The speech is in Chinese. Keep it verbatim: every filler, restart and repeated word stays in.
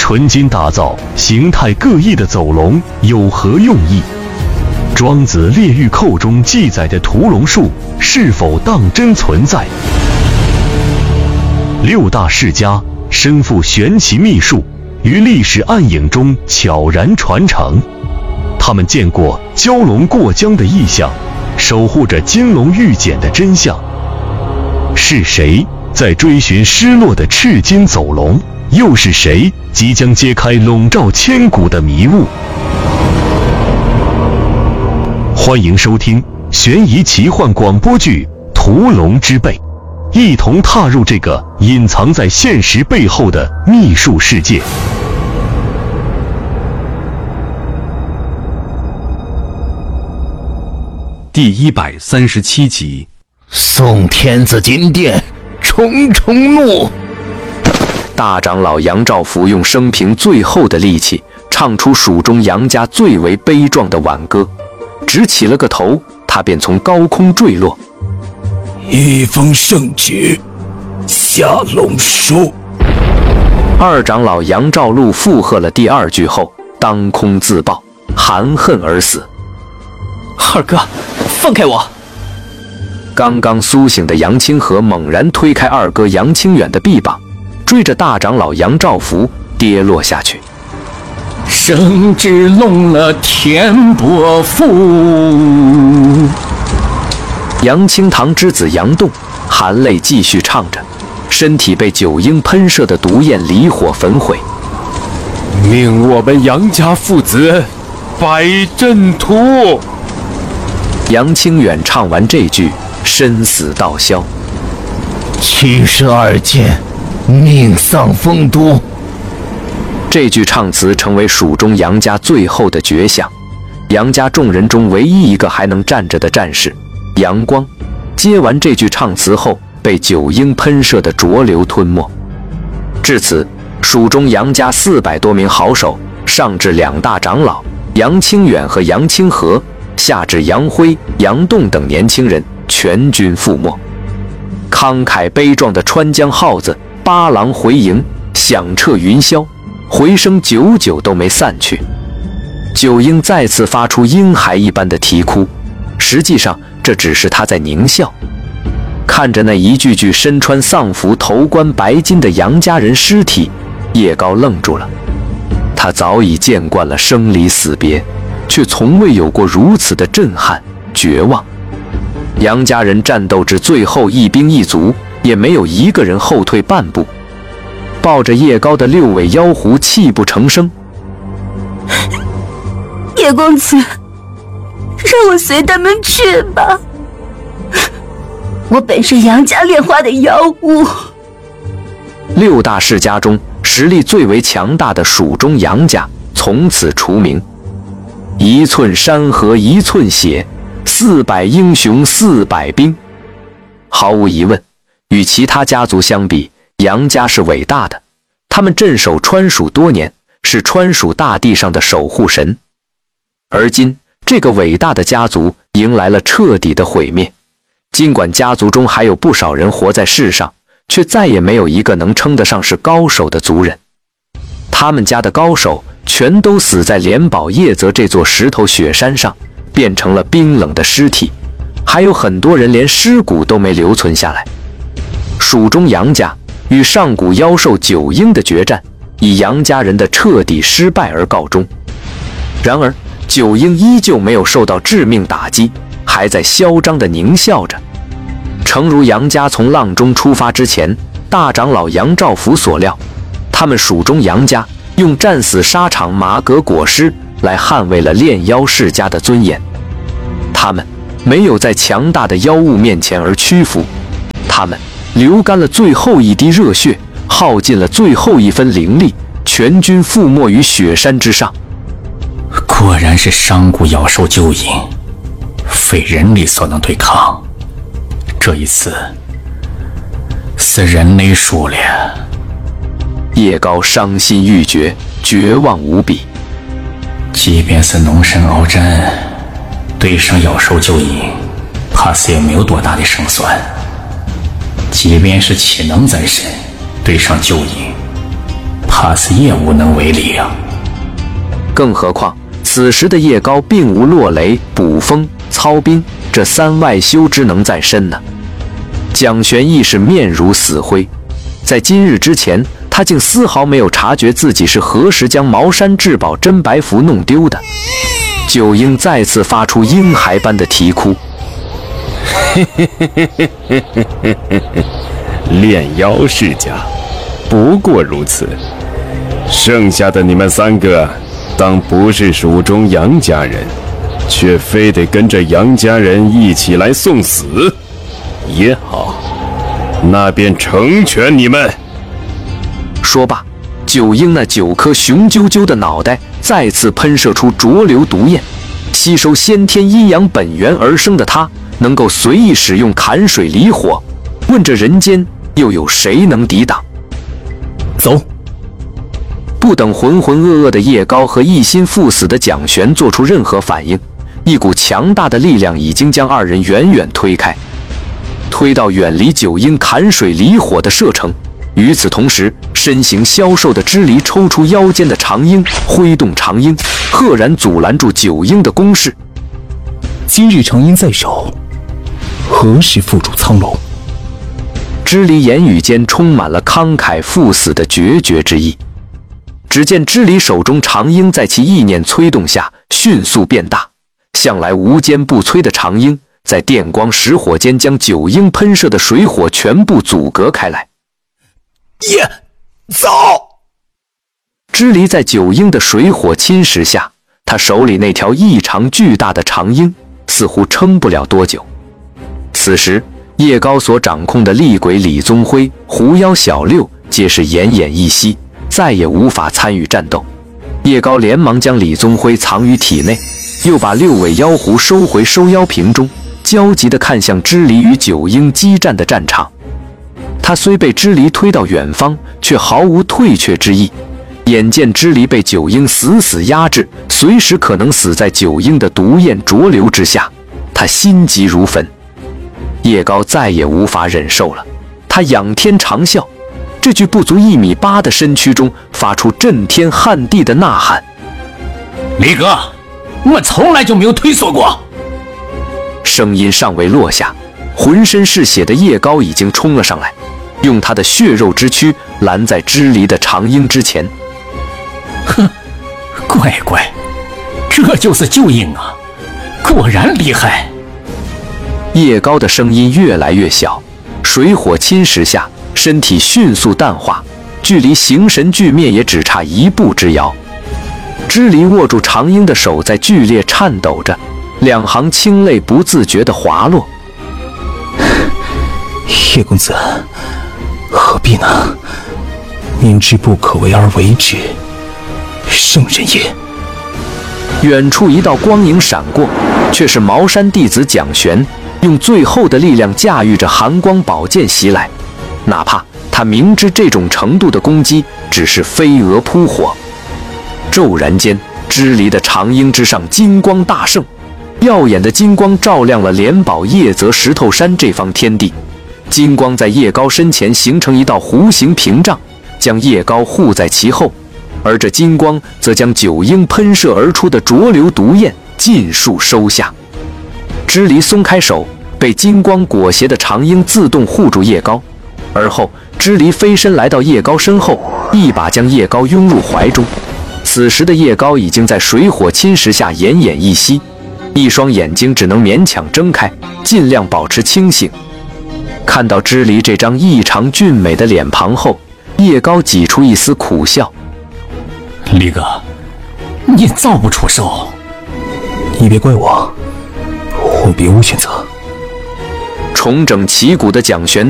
纯金打造、形态各异的走龙有何用意？庄子《列御寇》中记载的屠龙术是否当真存在？六大世家身负玄奇秘术，于历史暗影中悄然传承。他们见过蛟龙过江的异象，守护着金龙玉简的真相。是谁在追寻失落的赤金走龙？又是谁即将揭开笼罩千古的迷雾？欢迎收听悬疑奇幻广播剧《屠龙之辈》，一同踏入这个隐藏在现实背后的秘术世界。 第一百三十七集， 送天子金殿，重重怒。 大长老杨兆福用生平最后的力气，唱出蜀中杨家最为悲壮的挽歌，只起了个头，他便从高空坠落。 一封圣旨，下龙书。 二长老杨兆禄附和了第二句后，当空自爆，含恨而死。 二哥，放开我！ 刚刚苏醒的杨清河猛然推开二哥杨清远的臂膀，追着大长老杨兆福跌落下去。 圣旨弄了天伯父。 杨清堂之子杨栋含泪继续唱着，身体被九鹰喷射的毒焰离火焚毁。 命我们杨家父子摆阵图。 杨清远唱完这句，身死道消。 七十二剑，命丧丰都。 这句唱词成为蜀中杨家最后的绝响。杨家众人中唯一一个还能站着的战士杨光，接完这句唱词后，被九鹰喷射的浊流吞没。至此，蜀中杨家四百多名好手，上至两大长老杨清远和杨清河，下至杨辉、杨栋等年轻人，全军覆没。慷慨悲壮的川江号子八郎回营，响彻云霄，回声久久都没散去。九鹰再次发出婴孩一般的啼哭，实际上这只是他在狞笑。看着那一具具身穿丧服、头冠白巾的杨家人尸体，叶高愣住了。他早已见惯了生离死别，却从未有过如此的震撼、绝望。杨家人战斗至最后一兵一卒，也没有一个人后退半步。抱着叶高的六尾妖狐泣不成声。 叶公子，让我随他们去吧。我本是杨家炼化的妖物。 六大世家中实力最为强大的蜀中杨家从此除名。一寸山河一寸血，四百英雄四百兵。毫无疑问，与其他家族相比，杨家是伟大的。他们镇守川蜀多年，是川蜀大地上的守护神。而今，这个伟大的家族迎来了彻底的毁灭。尽管家族中还有不少人活在世上，却再也没有一个能称得上是高手的族人。他们家的高手全都死在连保叶泽这座石头雪山上，变成了冰冷的尸体，还有很多人连尸骨都没留存下来。蜀中杨家与上古妖兽九鹰的决战，以杨家人的彻底失败而告终。然而九鹰依旧没有受到致命打击，还在嚣张地狞笑着。诚如杨家从阆中出发之前，大长老杨兆福所料，他们蜀中杨家用战死沙场马革裹尸来捍卫了炼妖世家的尊严。他们没有在强大的妖物面前而屈服，他们流干了最后一滴热血，耗尽了最后一分灵力，全军覆没于雪山之上。 果然是上古妖兽九鹰，非人类所能对抗。这一次，是人类输了。 叶高伤心欲绝，绝望无比。 即便是龙神鏖战，对上妖兽九鹰，怕是也没有多大的胜算。即便是气能在身，对上九鹰， 怕是也无能为力啊。 更何况，此时的叶高并无落雷、捕风、操兵这三外修之能在身呢。蒋玄亦是面如死灰，在今日之前，他竟丝毫没有察觉自己是何时将茅山至宝真白符弄丢的。九婴再次发出婴孩般的啼哭。 炼妖世家，不过如此。剩下的你们三个，当不是蜀中杨家人，却非得跟着杨家人一起来送死，也好，那便成全你们。 说罢，九婴那九颗雄赳赳的脑袋再次喷射出浊流毒焰，吸收先天阴阳本源而生的他，能够随意使用坎水离火。问这人间又有谁能抵挡？ 走！ 不等浑浑噩噩的叶高和一心赴死的蒋玄做出任何反应，一股强大的力量已经将二人远远推开，推到远离九婴坎水离火的射程。与此同时，身形消瘦的支离抽出腰间的长鹰，挥动长鹰，赫然阻拦住九婴的攻势。 今日长鹰在手，何时付诸苍龙？ 支离言语间充满了慷慨赴死的决绝之意。只见支离手中长鹰在其意念催动下迅速变大，向来无坚不摧的长鹰在电光石火间将九婴喷射的水火全部阻隔开来。 耶，走！ 支离在九婴的水火侵蚀下，他手里那条异常巨大的长鹰似乎撑不了多久。此时，叶高所掌控的厉鬼李宗辉、狐妖小六皆是奄奄一息，再也无法参与战斗。叶高连忙将李宗辉藏于体内，又把六尾妖狐收回收妖瓶中，焦急地看向支离与九婴激战的战场。他虽被支离推到远方，却毫无退却之意。眼见支离被九婴死死压制，随时可能死在九婴的毒焰浊流之下，他心急如焚。叶高再也无法忍受了，他仰天长啸，这具不足一米八的身躯中发出震天撼地的呐喊：“ 李哥，我从来就没有退缩过！” 声音尚未落下，浑身是血的叶高已经冲了上来，用他的血肉之躯拦在支离的长鹰之前。 哼，乖乖，这就是九婴啊，果然厉害！ 叶高的声音越来越小，水火侵蚀下，身体迅速淡化，距离形神俱灭也只差一步之遥。支离握住长鹰的手在剧烈颤抖着，两行清泪不自觉地滑落。 叶公子，何必呢？明知不可为而为之，圣人也。 远处一道光影闪过，却是茅山弟子蒋玄用最后的力量驾驭着寒光宝剑袭来。哪怕他明知这种程度的攻击只是飞蛾扑火，骤然间，支离的长鹰之上金光大盛，耀眼的金光照亮了连宝叶泽石头山这方天地。金光在叶高身前形成一道弧形屏障，将叶高护在其后，而这金光则将九婴喷射而出的浊流毒焰尽数收下。支离松开手，被金光裹挟的长鹰自动护住叶高，而后支离飞身来到叶高身后，一把将叶高拥入怀中。此时的叶高已经在水火侵蚀下奄奄一息，一双眼睛只能勉强睁开，尽量保持清醒。看到支离这张异常俊美的脸庞后，叶高挤出一丝苦笑：“ 李哥，你早不出手。”“ 你别怪我，我别无选择。” 重整旗鼓的蒋玄